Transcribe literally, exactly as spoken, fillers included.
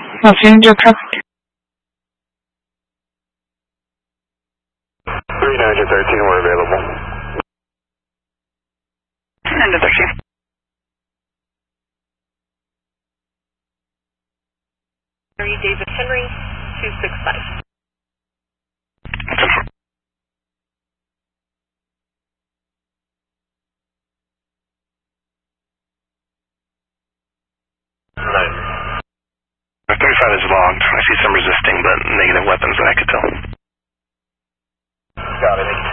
Passenger traffic. three nine thirteen, we're available. End of thirteen. David Henry, two six five. thirty-five is logged. I see some resisting, but negative weapons that I could tell. Got it.